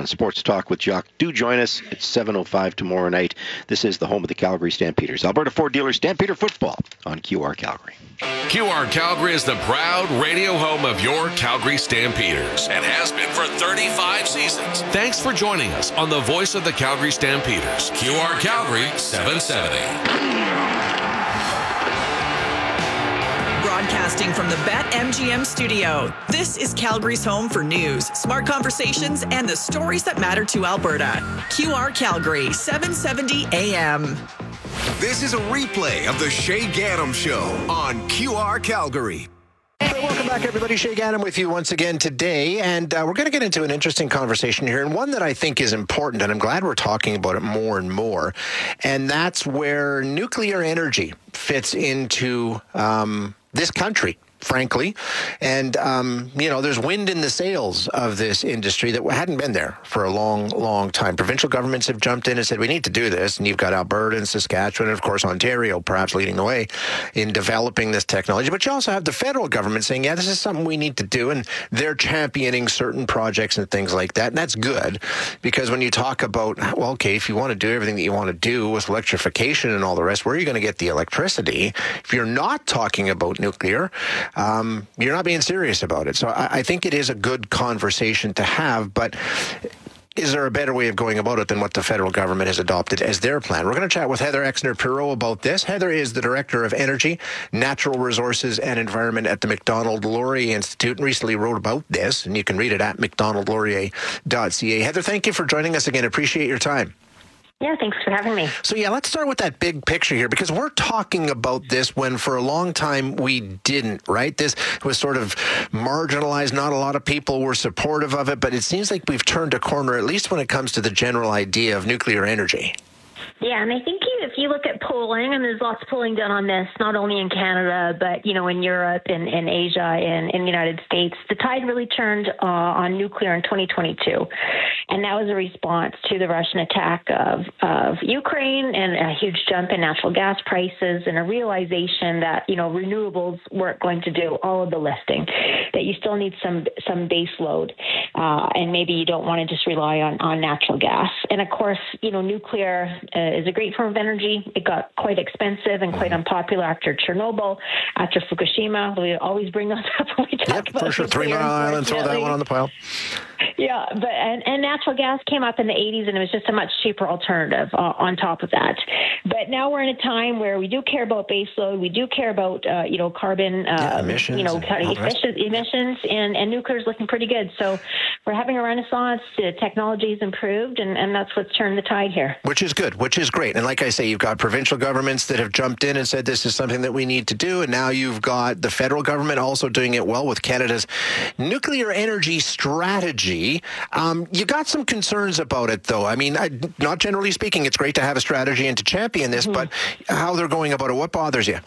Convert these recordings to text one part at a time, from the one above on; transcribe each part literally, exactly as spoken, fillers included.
on Sports Talk with Jock. Do join us at seven oh five tomorrow night. This is the home of the Calgary Stampeders. Alberta Ford dealer Stampeder Football on Q R Calgary. Q R Calgary is the proud radio home of your Calgary Stampeders and has been for thirty-five seasons. Thanks for joining us on the voice of the Calgary Stampeders. Q R Calgary seven seventy. Broadcasting from the BetMGM studio, this is Calgary's home for news, smart conversations, and the stories that matter to Alberta. Q R Calgary, seven seventy A M. This is a replay of the Shay Gaddam Show on Q R Calgary. Welcome back, everybody. Shay Gaddam with you once again today, and uh, we're going to get into an interesting conversation here, and one that I think is important, and I'm glad we're talking about it more and more, and that's where nuclear energy fits into um, this country, frankly. And, um, you know, there's wind in the sails of this industry that hadn't been there for a long, long time. Provincial governments have jumped in and said, we need to do this. And you've got Alberta and Saskatchewan and, of course, Ontario perhaps leading the way in developing this technology. But you also have the federal government saying, yeah, this is something we need to do. And they're championing certain projects and things like that. And that's good, because when you talk about, well, okay, if you want to do everything that you want to do with electrification and all the rest, where are you going to get the electricity? If you're not talking about nuclear, Um, you're not being serious about it. So I, I think it is a good conversation to have, but is there a better way of going about it than what the federal government has adopted as their plan? We're going to chat with Heather Exner-Pirot about this. Heather is the Director of Energy, Natural Resources and Environment at the Macdonald Laurier Institute, and recently wrote about this, and you can read it at macdonald laurier dot c a. Heather, thank you for joining us again. Appreciate your time. Yeah, thanks for having me. So, yeah, let's start with that big picture here, because we're talking about this when for a long time we didn't, right? This was sort of marginalized. Not a lot of people were supportive of it, but it seems like we've turned a corner, at least when it comes to the general idea of nuclear energy. Yeah, and I think if you look at polling, and there's lots of polling done on this, not only in Canada, but, you know, in Europe and in Asia and in the United States, the tide really turned uh, on nuclear in twenty twenty-two. And that was a response to the Russian attack of, of Ukraine and a huge jump in natural gas prices and a realization that, you know, renewables weren't going to do all of the lifting, that you still need some some base load, uh, and maybe you don't want to just rely on, on natural gas. And, of course, you know, nuclear uh, is a great form of energy. It got quite expensive and quite unpopular after Chernobyl, after Fukushima. We always bring those up when we talk yep, about for sure. Three Mile Island, throw that one on the pile. Yeah, but and, and natural gas came up in the eighties, and it was just a much cheaper alternative uh, on top of that. But now we're in a time where we do care about baseload, we do care about uh, you know carbon, uh, yeah, emissions, you know emissions, emissions, and and nuclear is looking pretty good. So we're having a renaissance. The technology's improved, and, and that's what's turned the tide here. Which is good, which is great. And like I say, you've got provincial governments that have jumped in and said this is something that we need to do, and now you've got the federal government also doing it well with Canada's nuclear energy strategy. Um, you got some concerns about it, though. I mean, I, not generally speaking, it's great to have a strategy and to champion this, mm-hmm. but how they're going about it, what bothers you?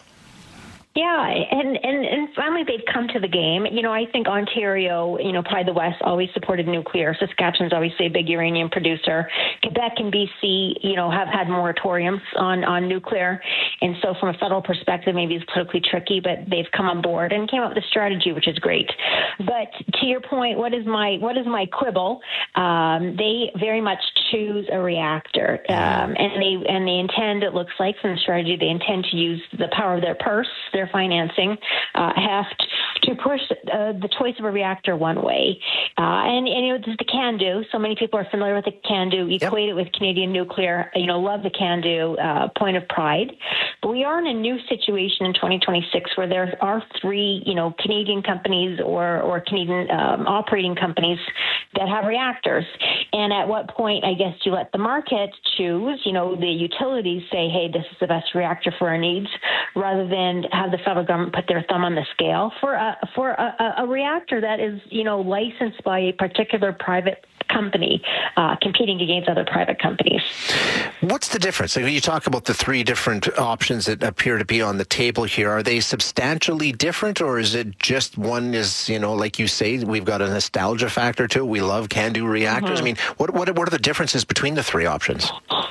Yeah, and, and, and finally they've come to the game. You know, I think Ontario, you know, probably the West always supported nuclear. Saskatchewan's obviously a big uranium producer. Quebec and B C, you know, have had moratoriums on, on nuclear. And so from a federal perspective, maybe it's politically tricky, but they've come on board and came up with a strategy, which is great. But to your point, what is my what is my quibble? Um, they very much choose a reactor. Um, and they and they intend, it looks like from the strategy, they intend to use the power of their purse, their financing, uh, heft to push uh, the choice of a reactor one way. Uh, and, and, you know, this the CANDU. So many people are familiar with the CANDU, equate yep. it with Canadian nuclear, you know, love the CANDU, uh, point of pride. But we are in a new situation in twenty twenty-six where there are three, you know, Canadian companies or, or Canadian um, operating companies that have reactors. And at what point, I guess, you let the market choose, you know, the utilities say, hey, this is the best reactor for our needs, rather than have the federal government put their thumb on the scale for a, for a, a reactor that is, you know, licensed by a particular private company uh, competing against other private companies. What's the difference? Like, you talk about the three different options that appear to be on the table here. Are they substantially different, or is it just one is, you know, like you say, we've got a nostalgia factor to it. We love CANDU reactors. Mm-hmm. I mean, what, what what are the differences between the three options? They are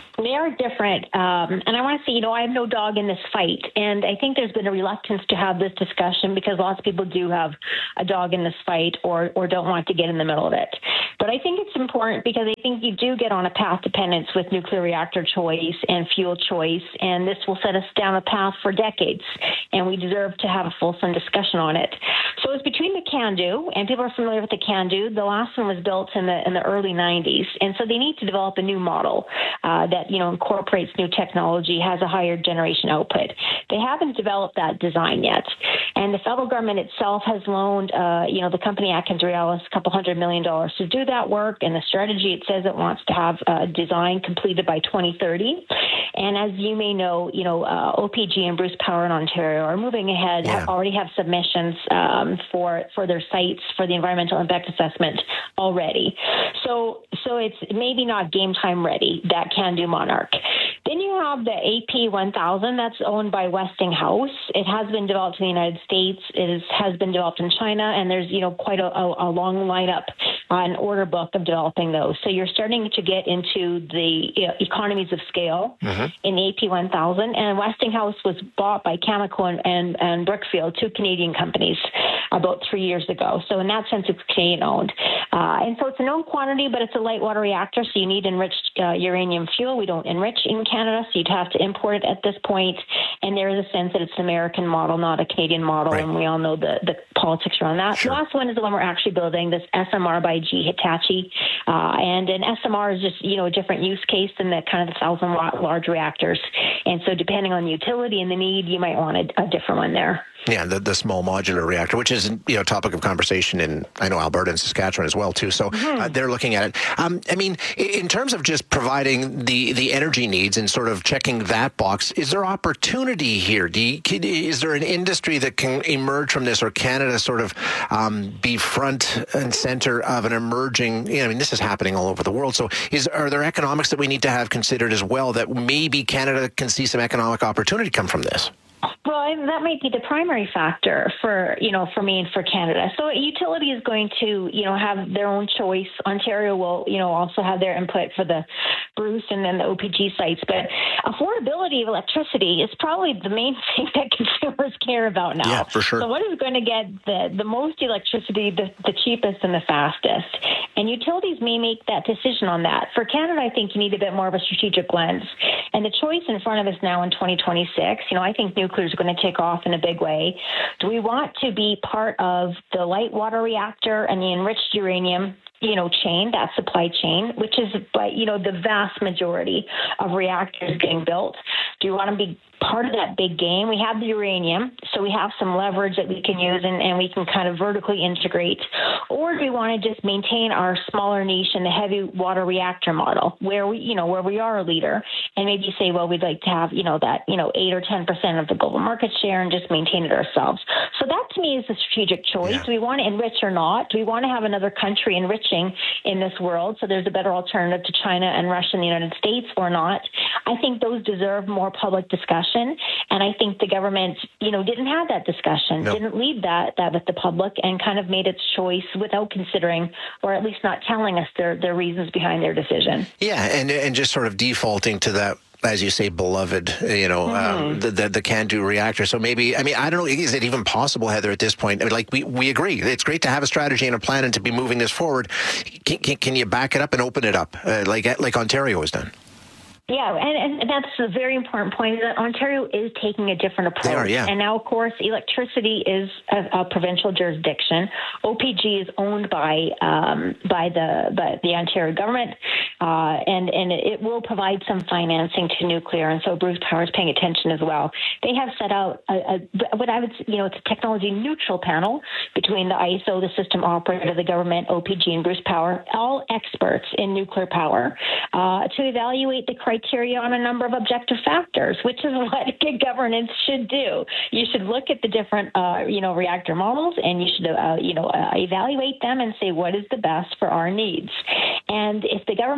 are different. Um, and I want to say, you know, I have no dog in this fight. And I think there's been a reluctance to have this discussion because lots of people do have a dog in this fight or, or don't want to get in the middle of it. But I think it's important because I think you do get on a path dependence with nuclear reactor choice and fuel choice. And this will set us down a path for decades. And we deserve to have a fulsome discussion on it. So it's between the CANDU, and people are familiar with the CANDU. The last one was built in the in the early nineties, and so they need to develop a new model uh, that you know incorporates new technology, has a higher generation output. They haven't developed that design yet, and the federal government itself has loaned uh, you know the company AtkinsRéalis a couple hundred million dollars to do that work. And the strategy, it says it wants to have a design completed by twenty thirty. And as you may know, you know uh, O P G and Bruce Power in Ontario are moving ahead. Yeah. Have already have submissions um, for for their sites for the environmental impact assessment already. So so it's maybe not game time ready, that CANDU Monarch. Then you have the A P one thousand that's owned by Westinghouse. It has been developed in the United States. It is, has been developed in China, and there's you know quite a, a, a long lineup, uh, an order book of developing those. So you're starting to get into the you know, economies of scale mm-hmm. in the A P one thousand. And Westinghouse was bought by Cameco and, and, and Brookfield, two Canadian companies, about three years ago. So in that sense, it's Canadian owned. Uh, and so it's a known quantity, but it's a light water reactor, so you need enriched uh, uranium fuel. We don't enrich in Canada, so you'd have to import it at this point. And there is a sense that it's an American model, not a Canadian model, right. And we all know the, the politics around that. Sure. The last one is the one we're actually building, this S M R by G Hitachi. Uh, and an S M R is just, you know, a different use case than the kind of the thousand watt large reactors. And so depending on the utility and the need, you might want a, a different one there. Yeah, the, the small modular reactor, which is you know topic of conversation in I know Alberta and Saskatchewan as well too. So mm-hmm. uh, they're looking at it. Um, I mean, in terms of just providing the, the energy needs and sort of checking that box, is there opportunity here? Do you, can, is there an industry that can emerge from this, or Canada sort of um, be front and center of an emerging? You know, I mean, this is happening all over the world. So is are there economics that we need to have considered as well that maybe Canada can see some economic opportunity come from this? Well, that might be the primary factor for, you know, for me and for Canada. So a utility is going to, you know, have their own choice. Ontario will, you know, also have their input for the Bruce and then the O P G sites. But affordability of electricity is probably the main thing that consumers care about now. Yeah, for sure. So what is going to get the, the most electricity, the, the cheapest and the fastest? And utilities may make that decision on that. For Canada, I think you need a bit more of a strategic lens. And the choice in front of us now in twenty twenty-six, you know, I think nuclear is going to take off in a big way. Do we want to be part of the light water reactor and the enriched uranium, you know, chain, that supply chain, which is, but you know, the vast majority of reactors getting built? Do we want to be part of that big game? We have the uranium, so we have some leverage that we can use and, and we can kind of vertically integrate. Or do we want to just maintain our smaller niche in the heavy water reactor model where we, you know, where we are a leader and maybe say, well, we'd like to have, you know, that, you know, eight or ten percent of the global market share and just maintain it ourselves. So that to me is the strategic choice. Yeah. Do we want to enrich or not? Do we want to have another country enriching in this world so there's a better alternative to China and Russia and the United States or not? I think those deserve more public discussion. And I think the government, you know, didn't have that discussion, nope. didn't lead that that with the public and kind of made its choice without considering, or at least not telling us their, their reasons behind their decision. Yeah, and and just sort of defaulting to that, as you say, beloved, you know, mm-hmm. um, the, the the CANDU reactor. So maybe, I mean, I don't know, is it even possible, Heather, at this point? I mean, like, we, we agree. It's great to have a strategy and a plan and to be moving this forward. Can, can, can you back it up and open it up uh, like like Ontario has done? Yeah, and, and that's a very important point, is that Ontario is taking a different approach. They are, yeah. And now, of course, electricity is a, a provincial jurisdiction. O P G is owned by um, by the by the Ontario government, uh, and, and it will provide some financing to nuclear, and so Bruce Power is paying attention as well. They have set out a, a, what I would, you know, it's a technology-neutral panel between the I S O, the system operator, the government, O P G, and Bruce Power, all experts in nuclear power, uh, to evaluate the criteria criteria on a number of objective factors, which is what good governance should do. You should look at the different, uh, you know, reactor models, and you should, uh, you know, uh, evaluate them and say what is the best for our needs. And if the government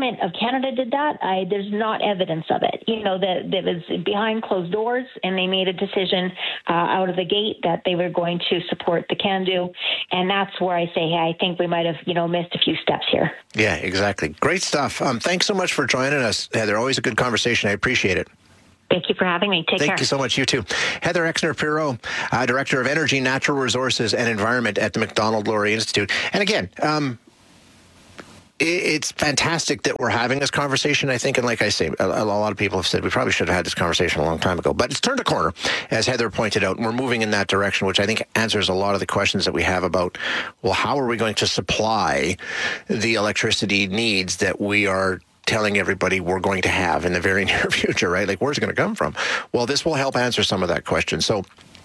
government of Canada did that. I, there's not evidence of it. You know, that, that was behind closed doors, and they made a decision uh, out of the gate that they were going to support the CANDU. And that's where I say, hey, I think we might have, you know, missed a few steps here. Yeah, exactly. Great stuff. Um, thanks so much for joining us, Heather. Always a good conversation. I appreciate it. Thank you for having me. Take Thank care. you so much. You too. Heather Exner-Pirot, uh, Director of Energy, Natural Resources and Environment at the Macdonald-Laurier Institute. And again, um, it's fantastic that we're having this conversation, I think. And like I say, a, a lot of people have said we probably should have had this conversation a long time ago. But it's turned a corner, as Heather pointed out, and we're moving in that direction, which I think answers a lot of the questions that we have about, well, how are we going to supply the electricity needs that we are telling everybody we're going to have in the very near future, right? Like, where's it going to come from? Well, this will help answer some of that question. So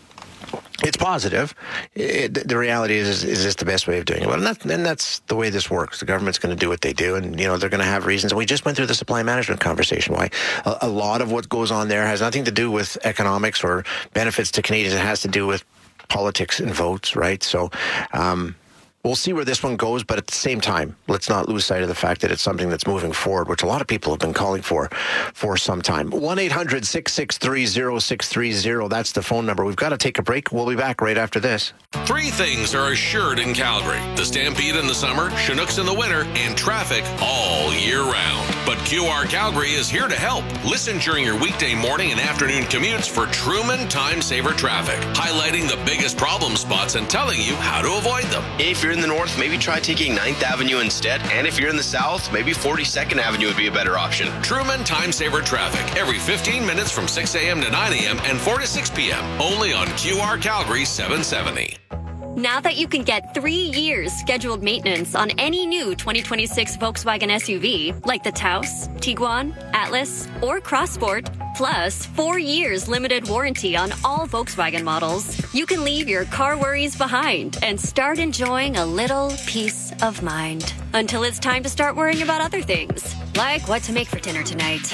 it's positive. It, the reality is, is, is this the best way of doing it? Well, and, that, and that's the way this works. The government's going to do what they do, and, you know, they're going to have reasons. We just went through the supply management conversation. Why a, a lot of what goes on there has nothing to do with economics or benefits to Canadians. It has to do with politics and votes, right? So, um, we'll see where this one goes, but at the same time, let's not lose sight of the fact that it's something that's moving forward, which a lot of people have been calling for for some time. one eight hundred six six three zero six three zero, that's the phone number. We've got to take a break. We'll be back right after this. Three things are assured in Calgary: the Stampede in the summer, Chinooks in the winter, and traffic all year round. But Q R Calgary is here to help. Listen during your weekday morning and afternoon commutes for Truman Time Saver Traffic, highlighting the biggest problem spots and telling you how to avoid them. If you're in the north, maybe try taking ninth Avenue instead. And if you're in the south, maybe forty-second Avenue would be a better option. Truman Time Saver Traffic, every fifteen minutes from six a.m. to nine a.m. and four to six p.m. Only on Q R Calgary seven seventy. Now that you can get three years scheduled maintenance on any new twenty twenty-six Volkswagen S U V, like the Taos, Tiguan, Atlas, or Crossport, plus four years limited warranty on all Volkswagen models, you can leave your car worries behind and start enjoying a little peace of mind. Until it's time to start worrying about other things, like what to make for dinner tonight.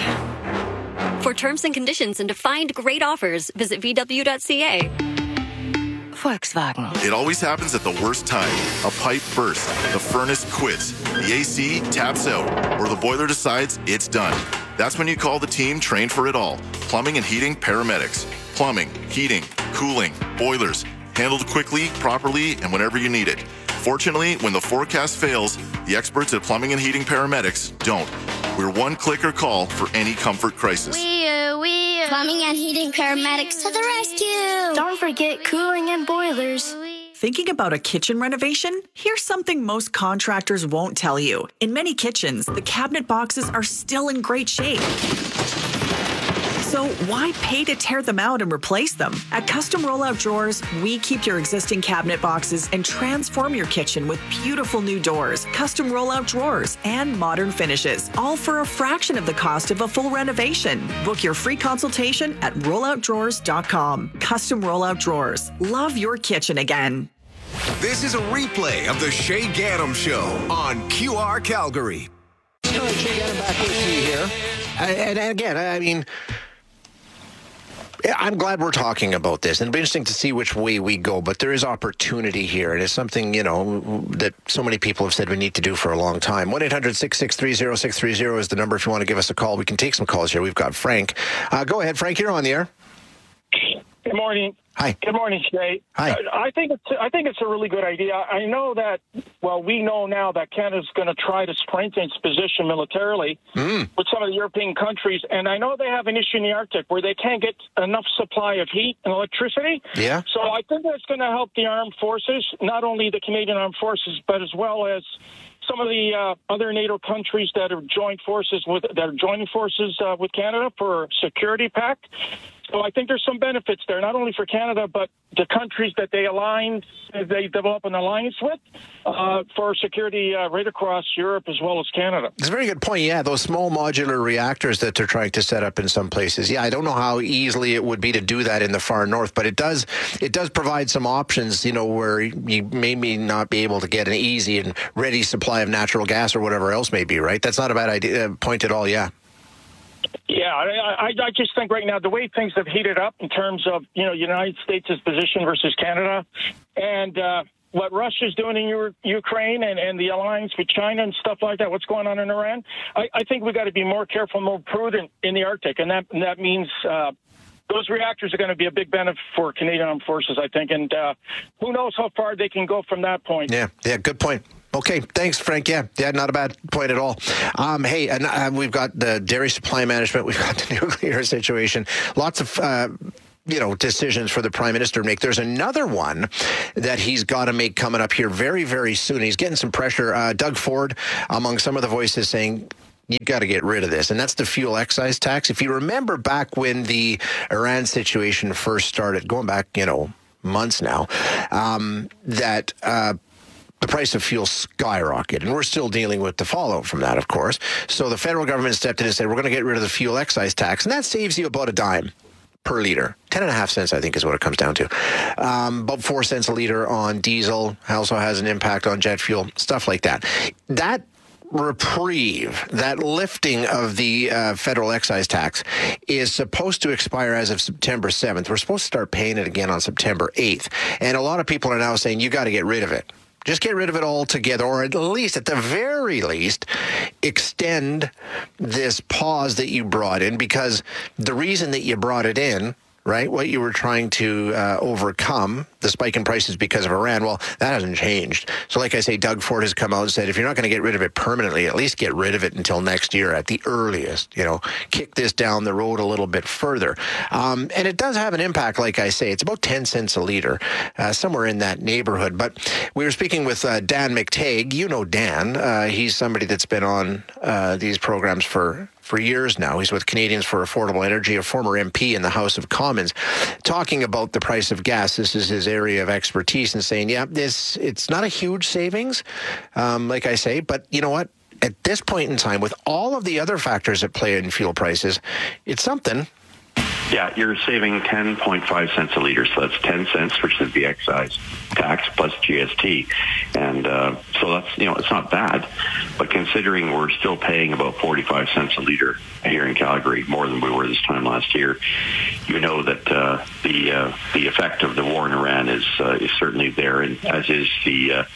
For terms and conditions and to find great offers, visit v w dot c a. Volkswagen. It always happens at the worst time. A pipe bursts, the furnace quits, the A C taps out, or the boiler decides it's done. That's when you call the team trained for it all. Plumbing and heating paramedics. Plumbing, heating, cooling, boilers. Handled quickly, properly, and whenever you need it. Fortunately, when the forecast fails, the experts at Plumbing and Heating Paramedics don't. We're one clicker call for any comfort crisis. We, uh, we, uh, Plumbing and Heating Paramedics to the rescue! Don't forget cooling and boilers. Thinking about a kitchen renovation? Here's something most contractors won't tell you. In many kitchens, the cabinet boxes are still in great shape. So why pay to tear them out and replace them? At Custom Rollout Drawers, we keep your existing cabinet boxes and transform your kitchen with beautiful new doors, custom rollout drawers, and modern finishes, all for a fraction of the cost of a full renovation. Book your free consultation at rollout drawers dot com. Custom Rollout Drawers. Love your kitchen again. This is a replay of the Shay Gaddam Show on Q R Calgary. All right, Shay Gaddam back with you here. And, and again, I mean, I'm glad we're talking about this, and it'll be interesting to see which way we go, but there is opportunity here. It is something, you know, that so many people have said we need to do for a long time. one eight hundred six six three zero six three zero is the number if you want to give us a call. We can take some calls here. We've got Frank. Uh, go ahead, Frank. You're on the air. Good morning. Hi. Good morning, Shay. Hi. I think it's I think it's a really good idea. I know that, well, we know now that Canada's going to try to strengthen its position militarily mm. with some of the European countries, and I know they have an issue in the Arctic where they can't get enough supply of heat and electricity. Yeah. So I think that's going to help the armed forces, not only the Canadian armed forces, but as well as some of the uh, other NATO countries that have joined forces with that are joining forces uh, with Canada for a security pact. So I think there's some benefits there, not only for Canada, but the countries that they aligned, they develop an alliance with uh, for security uh, right across Europe as well as Canada. It's a very good point. Yeah, those small modular reactors that they're trying to set up in some places. Yeah, I don't know how easily it would be to do that in the far north, but it does it does provide some options, you know, where you may, may not be able to get an easy and ready supply of natural gas or whatever else may be, right? That's not a bad idea, point at all, yeah. Yeah, I, I, I just think right now the way things have heated up in terms of, you know, United States' position versus Canada, and uh, what Russia's doing in U- Ukraine and, and the alliance with China and stuff like that, what's going on in Iran, I, I think we've got to be more careful, more prudent in the Arctic. And that, and that means uh, those reactors are going to be a big benefit for Canadian Armed Forces, I think. And uh, who knows how far they can go from that point. Yeah, yeah, good point. Okay, thanks, Frank. Yeah, yeah, not a bad point at all. Um, hey, and uh, we've got the dairy supply management. We've got the nuclear situation. Lots of... Uh, you know, decisions for the Prime Minister to make. There's another one that he's got to make coming up here very, very soon. He's getting some pressure. Uh, Doug Ford, among some of the voices, saying, you've got to get rid of this. And that's the fuel excise tax. If you remember back when the Iran situation first started, going back, you know, months now, um, that... Uh, the price of fuel skyrocketed, and we're still dealing with the fallout from that, of course. So the federal government stepped in and said, we're going to get rid of the fuel excise tax, and that saves you about a dime per liter. Ten and a half cents, I think, is what it comes down to. Um, about four cents a liter on diesel. Also has an impact on jet fuel, stuff like that. That reprieve, that lifting of the uh, federal excise tax is supposed to expire as of September seventh. We're supposed to start paying it again on September eighth. And a lot of people are now saying, you got to get rid of it. Just get rid of it altogether, or at least, at the very least, extend this pause that you brought in, because the reason that you brought it in, right, what you were trying to uh, overcome, the spike in prices because of Iran, well, that hasn't changed. So like I say, Doug Ford has come out and said, if you're not going to get rid of it permanently, at least get rid of it until next year at the earliest. You know, kick this down the road a little bit further. Um, and it does have an impact, like I say. It's about ten cents a liter, uh, somewhere in that neighborhood. But we were speaking with uh, Dan McTague. You know Dan. Uh, he's somebody that's been on uh, these programs for... for years now. He's with Canadians for Affordable Energy, a former M P in the House of Commons, talking about the price of gas. This is his area of expertise, and saying, yeah, this it's not a huge savings, um, like I say, but you know what? At this point in time, with all of the other factors at play in fuel prices, it's something. Yeah, you're saving ten point five cents a liter, so that's ten cents, which is the excise tax plus G S T. And uh, so that's, you know, it's not bad. But considering we're still paying about forty-five cents a liter here in Calgary, more than we were this time last year, you know that uh, the uh, the effect of the war in Iran is uh, is certainly there, and as is the uh,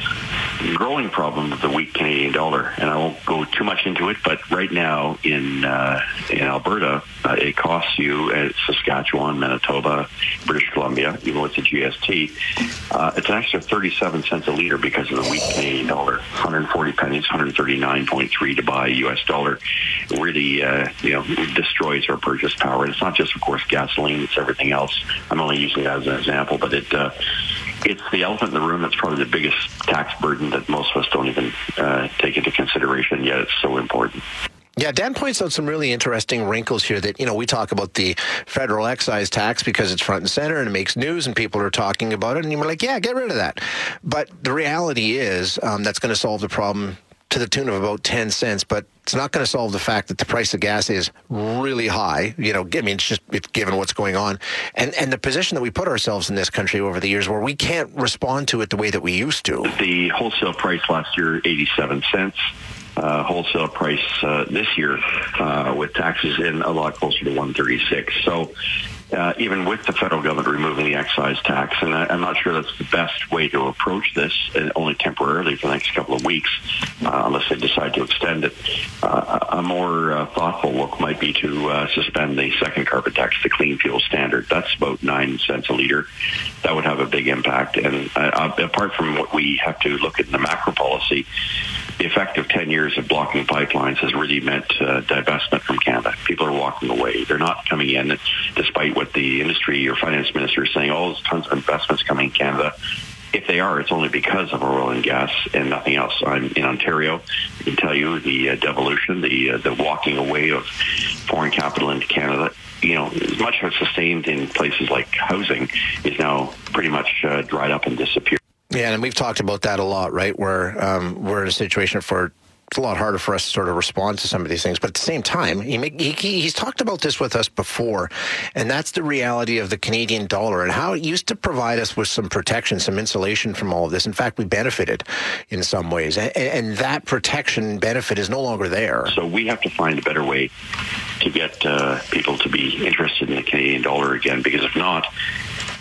growing problem of the weak Canadian dollar. And I won't go too much into it, but right now in uh, in Alberta, uh, it costs you at Saskatchewan, Manitoba, British Columbia, even with the G S T, uh, it's an extra thirty-seven cents a liter because of the weak Canadian dollar. one hundred forty pennies, one hundred thirty-nine point three to buy a U S dollar. It really, uh, you know, destroys our purchase power. And it's not just, of course, gasoline; it's everything else. I'm only using that as an example, but it. Uh, It's the elephant in the room that's probably the biggest tax burden that most of us don't even uh, take into consideration, yet it's so important. Yeah, Dan points out some really interesting wrinkles here that, you know, we talk about the federal excise tax because it's front and center and it makes news and people are talking about it. And you're like, yeah, get rid of that. But the reality is um, that's going to solve the problem to the tune of about ten cents, but it's not going to solve the fact that the price of gas is really high. You know, I mean, it's just it's given what's going on. And and the position that we put ourselves in this country over the years where we can't respond to it the way that we used to. The wholesale price last year, eighty-seven cents. Uh, wholesale price uh, this year uh, with taxes in a lot closer to one thirty-six. So uh, even with the federal government removing the excise tax, and I, I'm not sure that's the best way to approach this, and only temporarily for the next couple of weeks, uh, unless they decide to extend it. Uh, a more uh, thoughtful look might be to uh, suspend the second carbon tax, the clean fuel standard. That's about nine cents a liter. That would have a big impact. And uh, apart from what we have to look at in the macro policy, the effect of ten years of blocking pipelines has really meant uh, divestment from Canada. People are walking away. They're not coming in, despite what the industry or finance minister is saying, oh, there's tons of investments coming in Canada. If they are, it's only because of oil and gas and nothing else. I'm in Ontario. I can tell you the uh, devolution, the uh, the walking away of foreign capital into Canada, you know, as much as sustained in places like housing, is now pretty much uh, dried up and disappeared. Yeah, and we've talked about that a lot, right, where um, we're in a situation for it's a lot harder for us to sort of respond to some of these things. But at the same time, he, make, he he's talked about this with us before, and that's the reality of the Canadian dollar and how it used to provide us with some protection, some insulation from all of this. In fact, we benefited in some ways, and, and that protection benefit is no longer there. So we have to find a better way to get uh, people to be interested in the Canadian dollar again, because if not,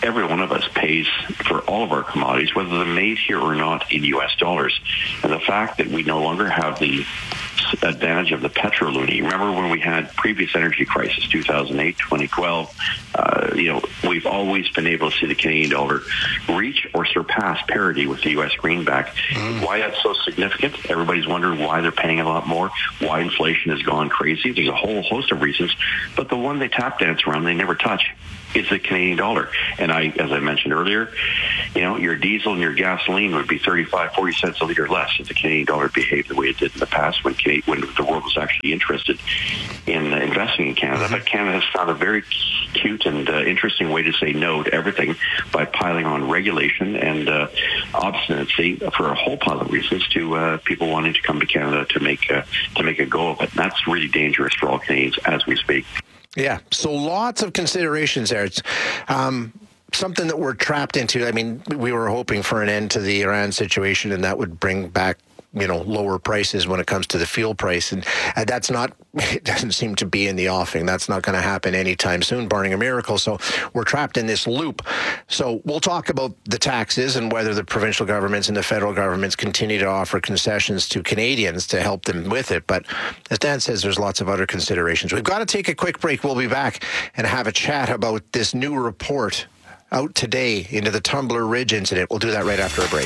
every one of us pays for all of our commodities, whether they're made here or not, in U S dollars. And the fact that we no longer have the advantage of the petroloonie. Remember when we had previous energy crisis, two thousand eight, twenty twelve, uh, you know, we've always been able to see the Canadian dollar reach or surpass parity with the U S greenback. Mm. Why that's so significant? Everybody's wondering why they're paying a lot more, why inflation has gone crazy. There's a whole host of reasons, but the one they tap dance around, they never touch, is the Canadian dollar. And I, as I mentioned earlier, you know, your diesel and your gasoline would be thirty-five, forty cents a litre less if the Canadian dollar behaved the way it did in the past when Canadian, when the world was actually interested in uh, investing in Canada. Mm-hmm. But Canada has found a very cute and uh, interesting way to say no to everything by piling on regulation and uh, obstinacy for a whole pile of reasons to uh, people wanting to come to Canada to make uh, to make a go of it. And that's really dangerous for all Canadians as we speak. Yeah, so lots of considerations there. It's um, something that we're trapped into. I mean, we were hoping for an end to the Iran situation, and that would bring back, you know, lower prices when it comes to the fuel price. And, and that's not, it doesn't seem to be in the offing. That's not going to happen anytime soon, barring a miracle. So we're trapped in this loop. So we'll talk about the taxes and whether the provincial governments and the federal governments continue to offer concessions to Canadians to help them with it. But as Dan says, there's lots of other considerations. We've got to take a quick break. We'll be back and have a chat about this new report out today into the Tumbler Ridge incident. We'll do that right after a break.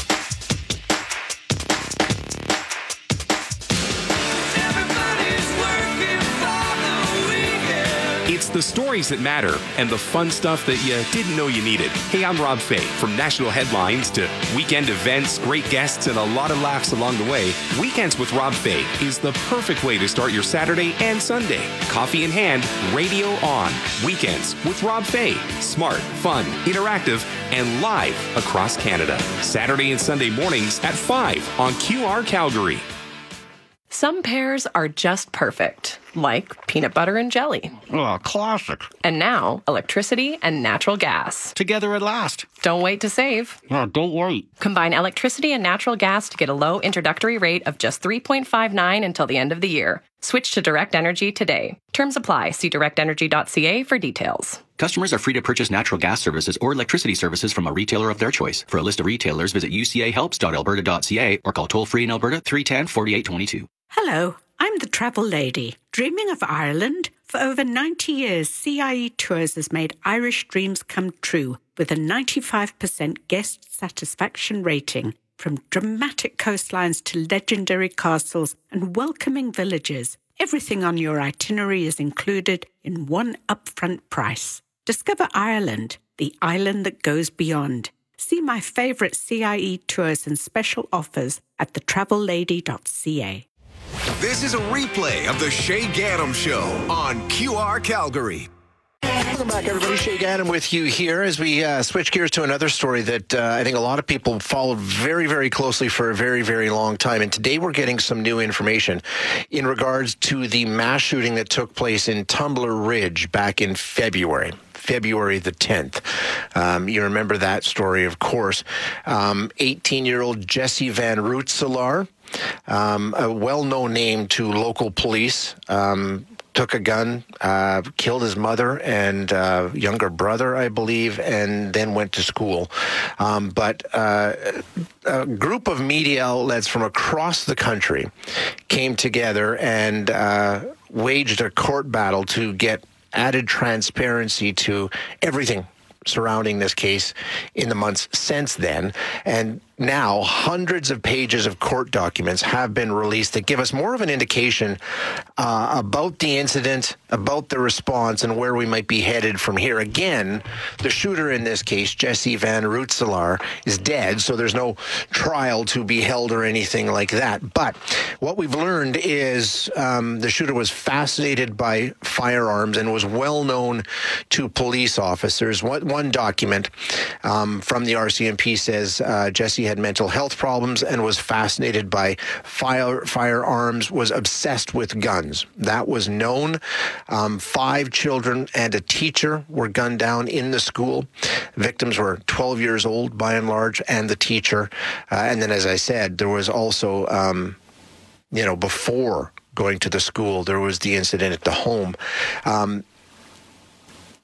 It's the stories that matter and the fun stuff that you didn't know you needed. Hey, I'm Rob Fay. From national headlines to weekend events, great guests, and a lot of laughs along the way, Weekends with Rob Fay is the perfect way to start your Saturday and Sunday. Coffee in hand, radio on. Weekends with Rob Fay. Smart, fun, interactive, and live across Canada. Saturday and Sunday mornings at five on Q R Calgary. Some pairs are just perfect, like peanut butter and jelly. Oh, classic. And now, electricity and natural gas. Together at last. Don't wait to save. No, don't wait. Combine electricity and natural gas to get a low introductory rate of just three point five nine until the end of the year. Switch to Direct Energy today. Terms apply. See direct energy dot c a for details. Customers are free to purchase natural gas services or electricity services from a retailer of their choice. For a list of retailers, visit u c a helps dot alberta dot c a or call toll-free in Alberta three one zero, four eight two two. Hello, I'm the Travel Lady. Dreaming of Ireland? For over ninety years, C I E Tours has made Irish dreams come true with a ninety-five percent guest satisfaction rating. From dramatic coastlines to legendary castles and welcoming villages, everything on your itinerary is included in one upfront price. Discover Ireland, the island that goes beyond. See my favourite C I E tours and special offers at the travel lady dot c a. This is a replay of the Shay Gaddam Show on Q R Calgary. Welcome back, everybody. Shay Gaddam with you here as we uh, switch gears to another story that uh, I think a lot of people followed very, very closely for a very, very long time. And today we're getting some new information in regards to the mass shooting that took place in Tumbler Ridge back in February. February the tenth. Um, you remember that story, of course. Um, eighteen-year-old Jesse Van Rootselaar, um, a well-known name to local police, um, took a gun, uh, killed his mother and uh, younger brother, I believe, and then went to school. Um, but uh, a group of media outlets from across the country came together and uh, waged a court battle to get added transparency to everything surrounding this case in the months since then. And now hundreds of pages of court documents have been released that give us more of an indication uh, about the incident, about the response, and where we might be headed from here. Again, the shooter in this case, Jesse Van Rootselaar, is dead, so there's no trial to be held or anything like that. But what we've learned is um, the shooter was fascinated by firearms and was well known to police officers. One, one document um, from the R C M P says uh, Jesse had mental health problems and was fascinated by fire, firearms, was obsessed with guns. That was known. Um, five children and a teacher were gunned down in the school. Victims were twelve years old by and large, and the teacher. Uh, and then, as I said, there was also, um, you know, before going to the school, there was the incident at the home. Um,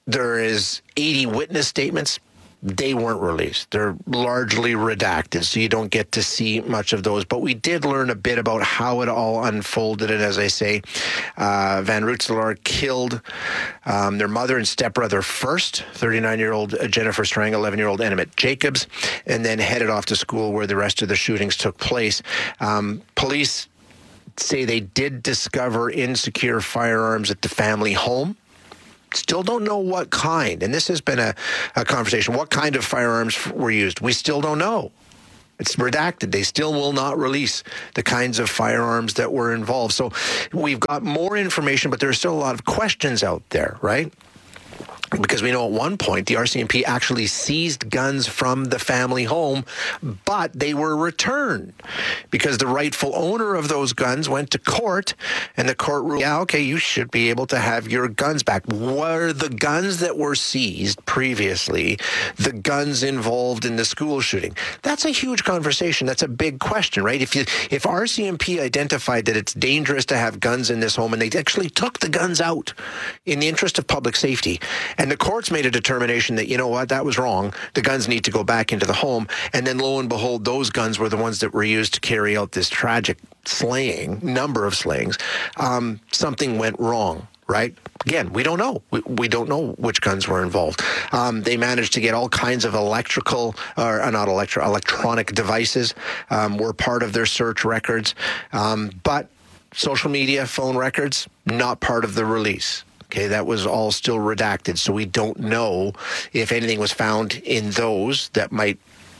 there is eighty witness statements. They weren't released. They're largely redacted, so you don't get to see much of those. But we did learn a bit about how it all unfolded. And as I say, uh, Van Rootselaar killed um, their mother and stepbrother first, thirty-nine-year-old Jennifer Strang, eleven-year-old Emmett Jacobs, and then headed off to school where the rest of the shootings took place. Um, police say they did discover insecure firearms at the family home. Still don't know what kind, and this has been a, a conversation. What kind of firearms were used? We still don't know. It's redacted. They still will not release the kinds of firearms that were involved. So we've got more information, but there's still a lot of questions out there, right? Because we know at one point the R C M P actually seized guns from the family home, but they were returned because the rightful owner of those guns went to court, and the court ruled, yeah, okay, you should be able to have your guns back. Were the guns that were seized previously the guns involved in the school shooting? That's a huge conversation. That's a big question, right? If you, if R C M P identified that it's dangerous to have guns in this home, and they actually took the guns out in the interest of public safety, and the courts made a determination that, you know what, that was wrong. The guns need to go back into the home. And then lo and behold, those guns were the ones that were used to carry out this tragic slaying, number of slayings. Um, something went wrong, right? Again, we don't know. We, we don't know which guns were involved. Um, they managed to get all kinds of electrical, or uh, not electro, electronic devices um, were part of their search records. Um, but social media, phone records, not part of the release. Okay, that was all still redacted, so we don't know if anything was found in those that might,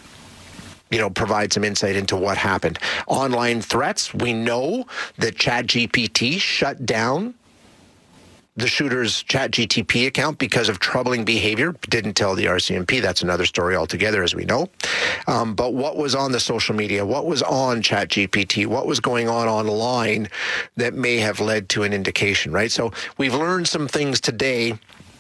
you know, provide some insight into what happened. Online threats, we know that ChatGPT shut down the shooter's ChatGPT account because of troubling behavior. Didn't tell the R C M P. That's another story altogether, as we know. Um, but what was on the social media? What was on ChatGPT? What was going on online that may have led to an indication, right? So we've learned some things today,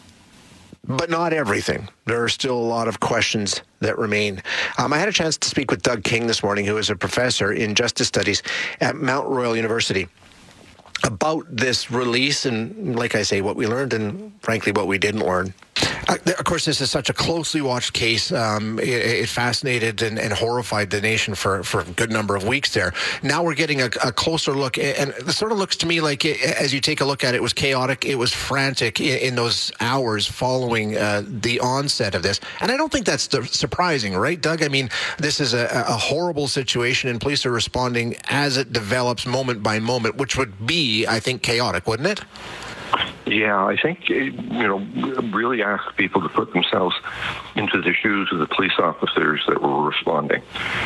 but not everything. There are still a lot of questions that remain. Um, I had a chance to speak with Doug King this morning, who is a professor in justice studies at Mount Royal University, about this release and, like I say, what we learned and, frankly, what we didn't learn. Uh, of course, this is such a closely watched case. Um, it, it fascinated and, and horrified the nation for, for a good number of weeks there. Now we're getting a, a closer look, and it sort of looks to me like, it, as you take a look at it, it was chaotic, it was frantic in, in those hours following uh, the onset of this. And I don't think that's surprising, right, Doug? I mean, this is a, a horrible situation, and police are responding as it develops moment by moment, which would be, I think, chaotic, wouldn't it? Yeah, I think, you know, really ask people to put themselves into the shoes of the police officers that were responding.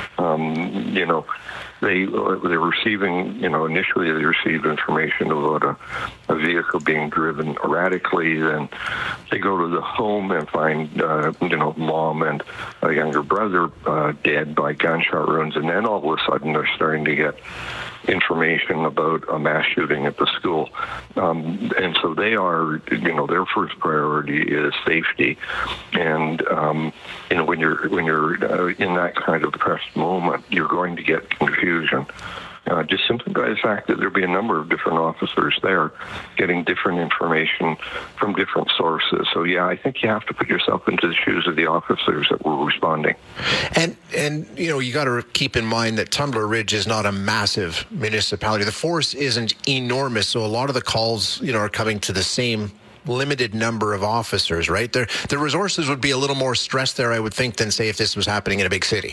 Um, you know, they, they're receiving, you know, initially they received information about a, a vehicle being driven erratically. Then they go to the home and find, uh, you know, mom and a younger brother uh, dead by gunshot wounds. And then all of a sudden they're starting to get information about a mass shooting at the school. Um, and so they are, you know, their first priority is safety. And, um, you know, when you're, when you're uh, in that kind of depressed moment, you're going to get confusion. Uh, just simply by the fact that there'll be a number of different officers there getting different information from different sources. So, yeah, I think you have to put yourself into the shoes of the officers that were responding. And, and you know, you got to keep in mind that Tumbler Ridge is not a massive municipality. The force isn't enormous, so a lot of the calls, you know, are coming to the same limited number of officers, right? Their, the resources would be a little more stressed there, I would think, than, say, if this was happening in a big city.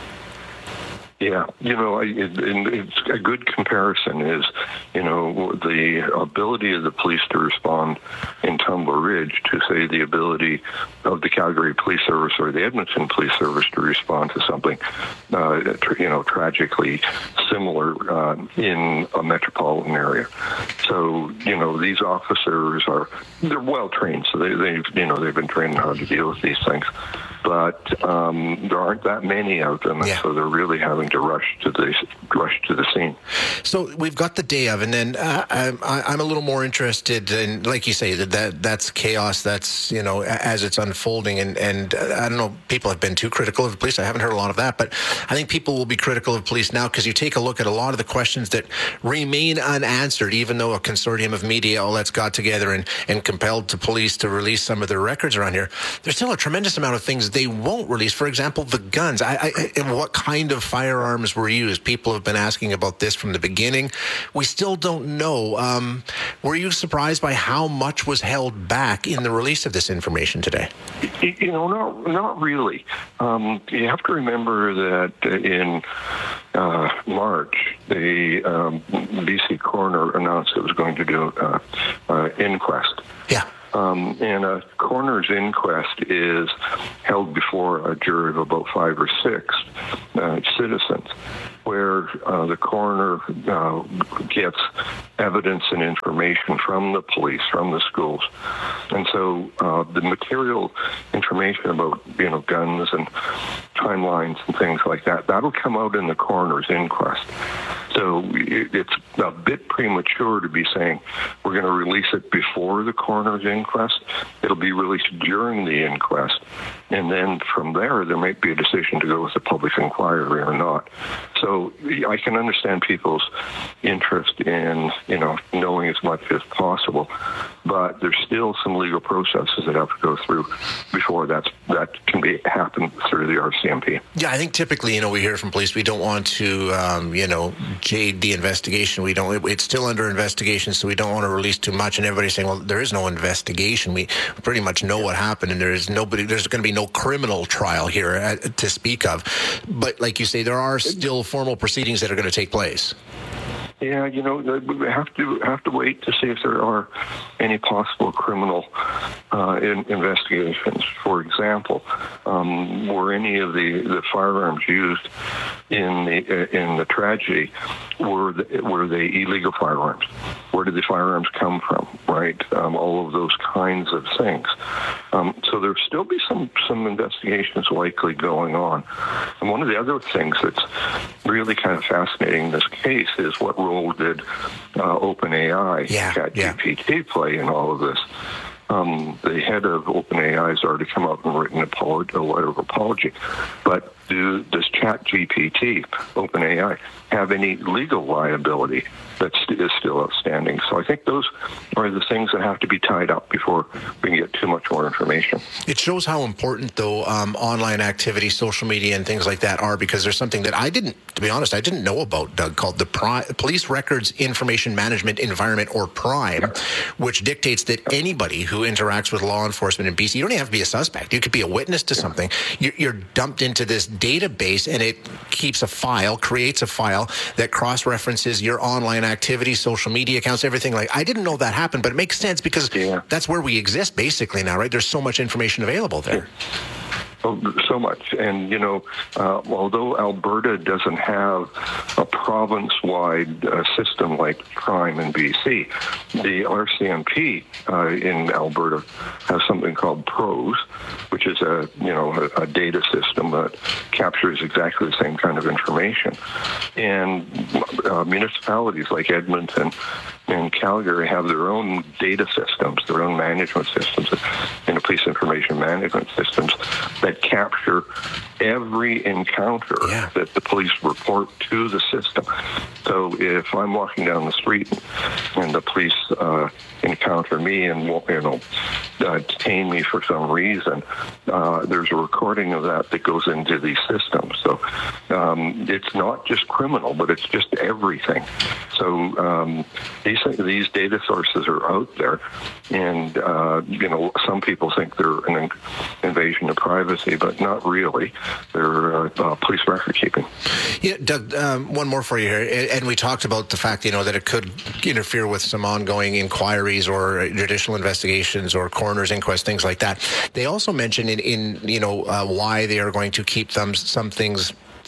Yeah, you know, it, it's a good comparison is, you know, the ability of the police to respond in Tumbler Ridge to, say, the ability of the Calgary Police Service or the Edmonton Police Service to respond to something, uh, you know, tragically similar uh, in a metropolitan area. So, you know, these officers are, they're well trained, so they, they've, you know, they've been trained on how to deal with these things. but um, there aren't that many of them, Yeah. so they're really having to rush to the rush to the scene. So we've got the day of, and then uh, I'm, I'm a little more interested in, like you say, that, that that's chaos. That's, you know, as it's unfolding, and and uh, I don't know, people have been too critical of the police. I haven't heard a lot of that, but I think people will be critical of police now because you take a look at a lot of the questions that remain unanswered, even though a consortium of media outlets got together and, and compelled the police to release some of their records around here. There's still a tremendous amount of things they won't release. For example, the guns. I, I, and what kind of firearms were used? People have been asking about this from the beginning. We still don't know. Um, were you surprised by how much was held back in the release of this information today? You know, not not really. Um, you have to remember that in uh, March, the um, B C coroner announced it was going to do an uh, uh, inquest. Yeah. Um, and a coroner's inquest is held before a jury of about five or six uh, citizens, where uh, the coroner uh, gets evidence and information from the police, from the schools. And so uh, the material information about, you know, guns and timelines and things like that, that'll come out in the coroner's inquest. So it's a bit premature to be saying we're going to release it before the coroner's inquest. It'll be released during the inquest. And then from there, there might be a decision to go with the public inquiry or not. So I can understand people's interest in, you know, knowing as much as possible. But there's still some legal processes that have to go through before that's, that can be happen through the R C M P. Yeah, I think typically, you know, we hear from police, we don't want to, um, you know, jade the investigation. We don't, it's still under investigation, so we don't want to release too much. And everybody's saying, well, there is no investigation. We pretty much know what happened, and there is nobody, there's going to be no criminal trial here uh, to speak of. But like you say, there are still formal proceedings that are going to take place. Yeah, you know, we have to have to wait to see if there are any possible criminal uh, in, investigations. For example, um, were any of the, the firearms used in the in the tragedy were the, were they illegal firearms? Where did the firearms come from? Right, um, all of those kinds of things. Um, so there'll still be some some investigations likely going on. And one of the other things that's really kind of fascinating in this case is what role did uh, OpenAI, yeah, ChatGPT, yeah. play in all of this? Um, the head of OpenAI has already come out and written a letter of apology. But do, does ChatGPT, OpenAI, have any legal liability that is still outstanding? So I think those are the things that have to be tied up before we can get too much more information. It shows how important, though, um, online activity, social media, and things like that are, because there's something that I didn't, to be honest, I didn't know about, Doug, called the Pri- Police Records Information Management Environment, or PRIME, which dictates that anybody who interacts with law enforcement in B C, you don't even have to be a suspect. You could be a witness to something. You're, you're dumped into this database, and it keeps a file, creates a file that cross-references your online activity, social media accounts, everything. Like, I didn't know that happened, but it makes sense because yeah. that's where we exist basically now, right? There's so much information available there. Oh, so much. And, you know, uh, although Alberta doesn't have a province-wide uh, system like PRIME in B C, the R C M P uh, in Alberta has something called PROS, which is a, you know, a, a data system that captures exactly the same kind of information. And uh, municipalities like Edmonton and Calgary have their own data systems, their own management systems, and the police information management systems that capture every encounter yeah. that the police report to the system. So if I'm walking down the street and the police uh, encounter me and, you know, uh, detain me for some reason, uh, there's a recording of that that goes into these systems. So um, it's not just criminal, but it's just everything. So um, these these data sources are out there, and uh, you know, some people think they're an invasion of privacy, but not really. They're uh, uh, police record keeping. Yeah, Doug, um, one more for you here. And we talked about the fact, you know, that it could interfere with some ongoing inquiries or judicial investigations or coroner's inquest, things like that. They also mentioned in, in you know, uh, why they are going to keep them, some things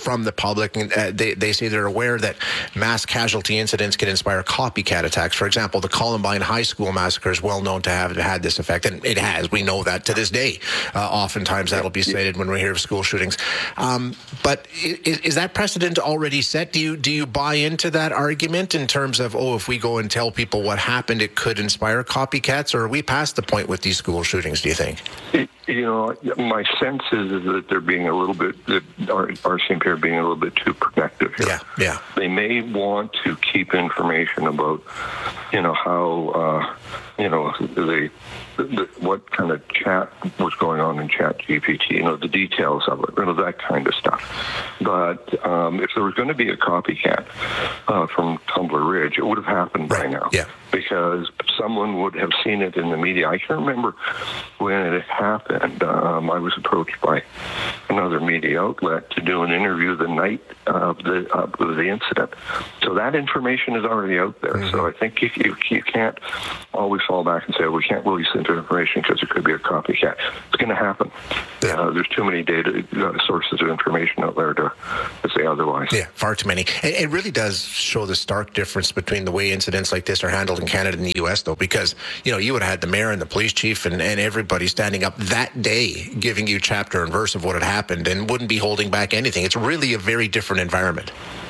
from the public, and uh, they, they say they're aware that mass casualty incidents can inspire copycat attacks. For example, the Columbine High School massacre is well known to have had this effect, and it has. We know that to this day. Uh, oftentimes that'll be cited when we hear of school shootings. Um, but is, is that precedent already set? Do you do you buy into that argument in terms of, oh, if we go and tell people what happened, it could inspire copycats, or are we past the point with these school shootings, do you think? You know, my sense is, is that they're being a little bit, that our, our C M P are being a little bit too protective here. Yeah, yeah. They may want to keep information about, you know, how, uh, you know, they, the, the, what kind of chat was going on in Chat G P T, you know, the details of it, you know, that kind of stuff. But um, if there was going to be a copycat uh, from Tumbler Ridge, it would have happened right. by now. Yeah. Because someone would have seen it in the media. I can remember when it happened, um, I was approached by another media outlet to do an interview the night of the, uh, of the incident. So that information is already out there. Mm-hmm. So I think you, you, you can't always fall back and say, well, we can't release this information because it could be a copycat. It's going to happen. Yeah. Uh, there's too many data uh, sources of information out there to, to say otherwise. Yeah, far too many. It, it really does show the stark difference between the way incidents like this are handled in Canada and the U S, though, because, you know, you would have had the mayor and the police chief and, and everybody standing up that day giving you chapter and verse of what had happened and wouldn't be holding back anything. It's really a very different environment.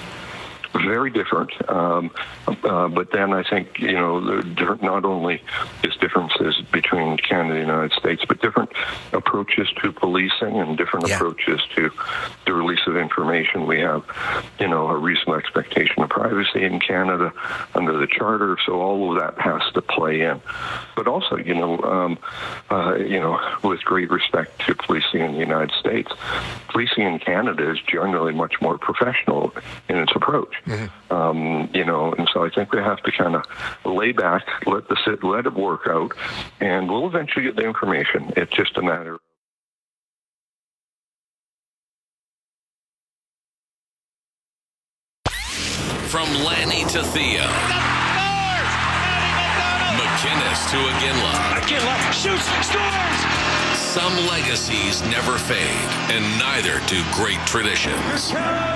Very different. Um, uh, but then I think, you know, not only is differences between Canada and the United States, but different approaches to policing and different yeah. approaches to the release of information. We have, you know, a reasonable expectation of privacy in Canada under the Charter, so all of that has to play in. But also, you know, um, uh, you know, with great respect to policing in the United States, policing in Canada is generally much more professional in its approach. Mm-hmm. Um, you know, and so I think we have to kind of lay back, let the sit, let it work out, and we'll eventually get the information. It's just a matter of from Lanny to Theo, McInnes to Iginla. Iginla shoots, scores! Some legacies never fade, and neither do great traditions.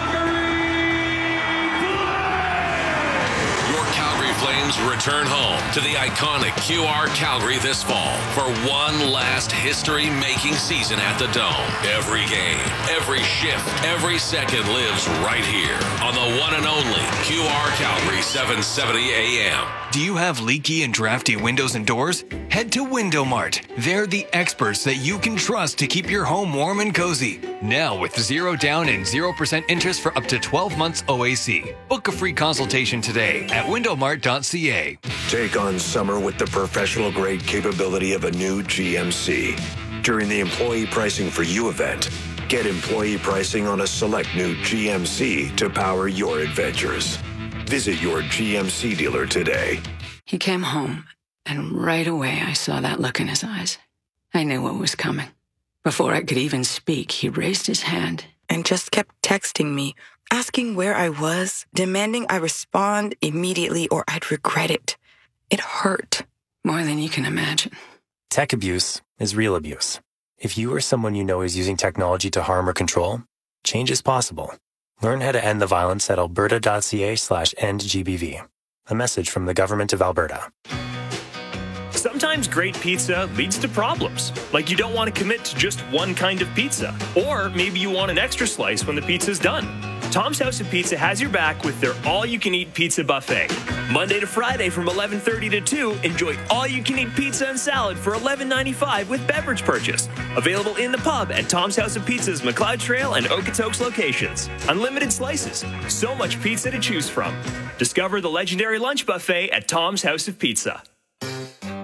Flames return home to the iconic Q R Calgary this fall for one last history-making season at the Dome. Every game, every shift, every second lives right here on the one and only Q R Calgary seven seventy A M. Do you have leaky and drafty windows and doors? Head to Window Mart. They're the experts that you can trust to keep your home warm and cozy. Now with zero down and zero percent interest for up to twelve months O A C. Book a free consultation today at window mart dot c a. Take on summer with the professional-grade capability of a new G M C. During the Employee Pricing for You event, get employee pricing on a select new G M C to power your adventures. Visit your G M C dealer today. He came home, and right away I saw that look in his eyes. I knew what was coming. Before I could even speak, he raised his hand and just kept texting me, asking where I was, demanding I respond immediately or I'd regret it. It hurt. More than you can imagine. Tech abuse is real abuse. If you or someone you know is using technology to harm or control, change is possible. Learn how to end the violence at alberta dot c a slash end G B V. A message from the Government of Alberta. Sometimes great pizza leads to problems, like you don't want to commit to just one kind of pizza, or maybe you want an extra slice when the pizza's done. Tom's House of Pizza has your back with their all-you-can-eat pizza buffet. Monday to Friday from eleven thirty to two, enjoy all-you-can-eat pizza and salad for eleven ninety-five with beverage purchase. Available in the pub at Tom's House of Pizza's McLeod Trail and Okotoks locations. Unlimited slices, so much pizza to choose from. Discover the legendary lunch buffet at Tom's House of Pizza.